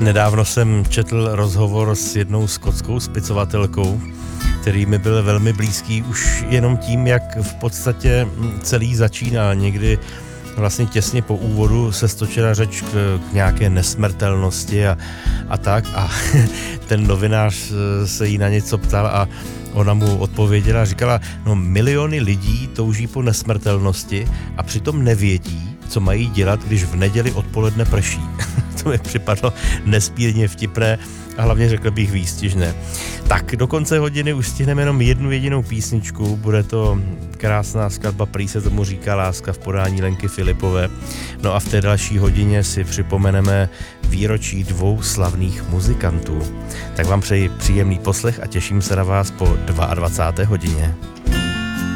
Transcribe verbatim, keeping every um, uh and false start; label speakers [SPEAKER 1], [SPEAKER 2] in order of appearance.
[SPEAKER 1] Nedávno jsem četl rozhovor s jednou skotskou spisovatelkou, který mi byl velmi blízký už jenom tím, jak v podstatě celý začíná. Někdy vlastně těsně po úvodu se stočila řeč k, k nějaké nesmrtelnosti a, a tak a ten novinář se jí na něco ptal a ona mu odpověděla a říkala, no miliony lidí touží po nesmrtelnosti a přitom nevědí, co mají dělat, když v neděli odpoledne prší. To mi připadlo nesmírně vtipné a hlavně řekl bych výstižné. Tak, do konce hodiny už stihneme jenom jednu jedinou písničku, bude to krásná skladba, prý se tomu říká Láska v podání Lenky Filipové. No a v té další hodině si připomeneme výročí dvou slavných muzikantů. Tak vám přeji příjemný poslech a těším se na vás po dvacáté druhé hodině.